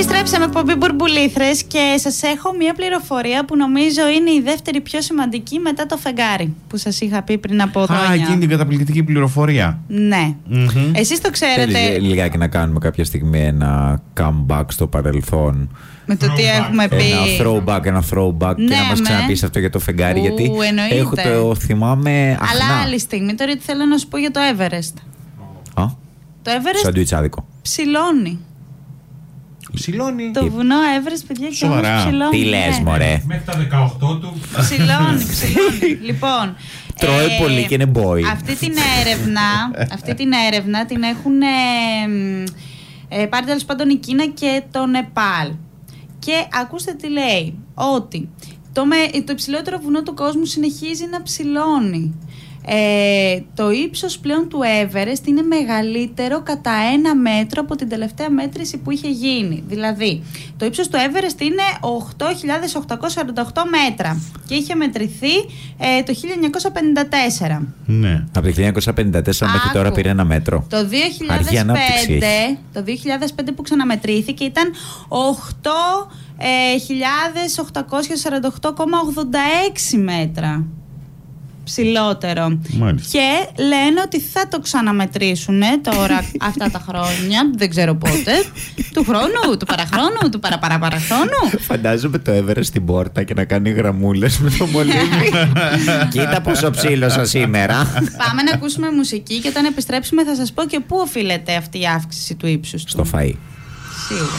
Επιστρέψαμε από Μπουρμπουλήθρες και σας έχω μια πληροφορία που νομίζω είναι η δεύτερη πιο σημαντική μετά το φεγγάρι που σας είχα πει πριν από χρόνια. Α, εκείνη την καταπληκτική πληροφορία. Ναι. Εσείς το ξέρετε. Θέλει λιγάκι να κάνουμε κάποια στιγμή ένα comeback στο παρελθόν. Με το τι έχουμε πει. Ένα throwback Ναι, και να μας ξαναπείς αυτό για το φεγγάρι. Γιατί εννοείται. το θυμάμαι αχνά. Αλλά άλλη στιγμή τώρα τι θέλω να σου πω για το Everest. Το Everest σαντουιτσάδικο. ψηλώνει. Ψηλώνει. Το βουνό Everest, παιδιά, και Σοβαρά. ψηλώνει. Τι λες, μωρέ. Μέχρι τα 18 του. Ψηλώνει. Λοιπόν. Τρώει πολύ και είναι boy. Αυτή την έρευνα την έχουν πάρει τέλος πάντων η Κίνα και το Νεπάλ. Και ακούστε τι λέει. Ότι το υψηλότερο βουνό του κόσμου συνεχίζει να ψηλώνει. Το ύψος πλέον του Everest είναι μεγαλύτερο κατά 1 μέτρο από την τελευταία μέτρηση που είχε γίνει. Δηλαδή, το ύψος του Everest είναι 8.848 μέτρα και είχε μετρηθεί το 1954. Ναι. Από το 1954 μέχρι τώρα πήρε 1 μέτρο. Το 2005 που ξαναμετρήθηκε ήταν 8.848,86 μέτρα. Ψηλότερο. Μάλιστα. Και λένε ότι θα το ξαναμετρήσουν τώρα αυτά τα χρόνια. Δεν ξέρω πότε. Του χρόνου, του παραχρόνου, του παραπαραχρόνου. Φαντάζομαι το Everest στην πόρτα και να κάνει γραμμούλες με το μολύβι. Κοίτα πόσο ψήλωσα σήμερα. Πάμε να ακούσουμε μουσική και όταν επιστρέψουμε θα σας πω και πού οφείλεται αυτή η αύξηση του ύψους του. Στο φαΐ. Σίγουρα.